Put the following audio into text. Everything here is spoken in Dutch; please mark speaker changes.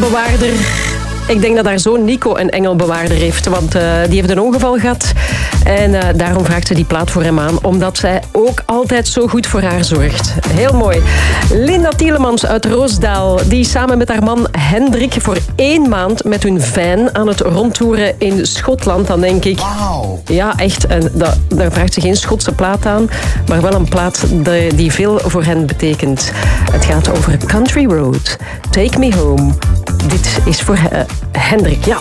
Speaker 1: engelbewaarder. Ik denk dat haar zoon Nico een engelbewaarder heeft, want die heeft een ongeval gehad. En daarom vraagt ze die plaat voor hem aan, omdat zij ook altijd zo goed voor haar zorgt. Heel mooi. Linda Tielemans uit Roosdaal, die samen met haar man Hendrik voor 1 maand met hun van aan het rondtoeren in Schotland, dan denk ik.
Speaker 2: Wauw.
Speaker 1: Ja, echt. En daar vraagt ze geen Schotse plaat aan, maar wel een plaat die veel voor hen betekent. Het gaat over Country Road, Take Me Home. Dit is voor Hendrik, ja.